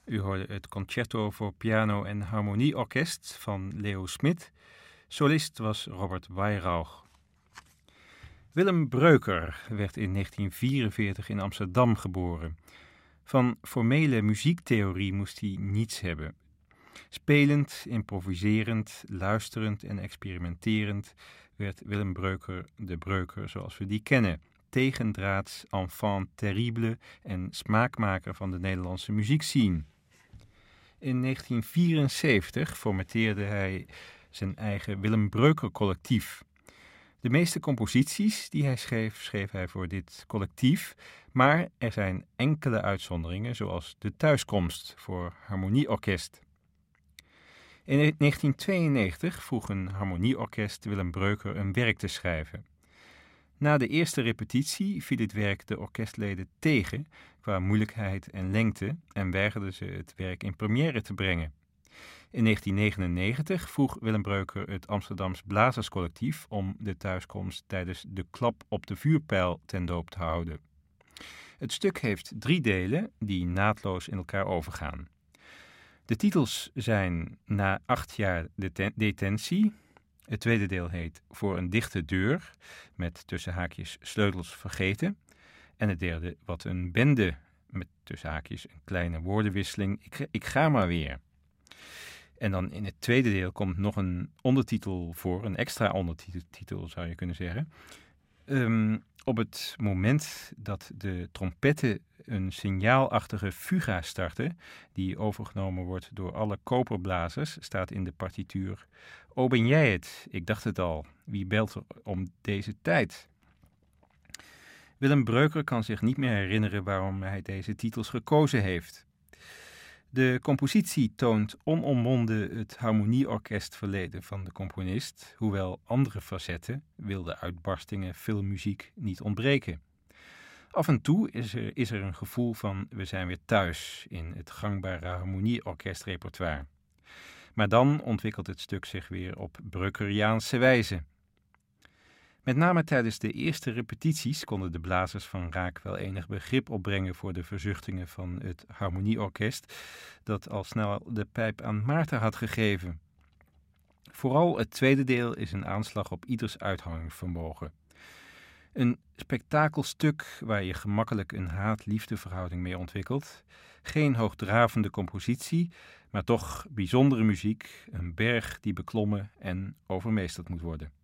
U hoorde het concerto voor piano en harmonieorkest van Leo Smit. Solist was Robert Weyrauch. Willem Breuker werd in 1944 in Amsterdam geboren. Van formele muziektheorie moest hij niets hebben. Spelend, improviserend, luisterend en experimenterend werd Willem Breuker de Breuker zoals we die kennen. Tegendraads, enfant terrible en smaakmaker van de Nederlandse muziekscene. In 1974 formateerde hij zijn eigen Willem Breuker collectief. De meeste composities die hij schreef hij voor dit collectief, maar er zijn enkele uitzonderingen, zoals De Thuiskomst voor harmonieorkest. In 1992 vroeg een harmonieorkest Willem Breuker een werk te schrijven. Na de eerste repetitie viel het werk de orkestleden tegen qua moeilijkheid en lengte en weigerden ze het werk in première te brengen. In 1999 vroeg Willem Breuker het Amsterdams Blazerscollectief om De Thuiskomst tijdens de klap op de vuurpijl ten doop te houden. Het stuk heeft 3 delen die naadloos in elkaar overgaan. De titels zijn Na 8 jaar detentie. Het tweede deel heet Voor een dichte deur, met tussen haakjes sleutels vergeten. En het derde Wat een bende, met tussen haakjes een kleine woordenwisseling. Ik ga maar weer. En dan in het tweede deel komt nog een ondertitel voor, een extra ondertitel zou je kunnen zeggen. Op het moment dat de trompetten een signaalachtige fuga starten, die overgenomen wordt door alle koperblazers, staat in de partituur: O, ben jij het? Ik dacht het al. Wie belt er om deze tijd? Willem Breuker kan zich niet meer herinneren waarom hij deze titels gekozen heeft. De compositie toont onomwonden het harmonieorkestverleden van de componist, hoewel andere facetten, wilde uitbarstingen, filmmuziek, niet ontbreken. Af en toe is er een gevoel van we zijn weer thuis in het gangbare harmonieorkestrepertoire. Maar dan ontwikkelt het stuk zich weer op Breukeriaanse wijze. Met name tijdens de eerste repetities konden de blazers van Raak wel enig begrip opbrengen voor de verzuchtingen van het harmonieorkest, dat al snel de pijp aan Maarten had gegeven. Vooral het tweede deel is een aanslag op ieders uithoudingsvermogen. Een spektakelstuk waar je gemakkelijk een haat-liefdeverhouding mee ontwikkelt. Geen hoogdravende compositie, maar toch bijzondere muziek, een berg die beklommen en overmeesterd moet worden.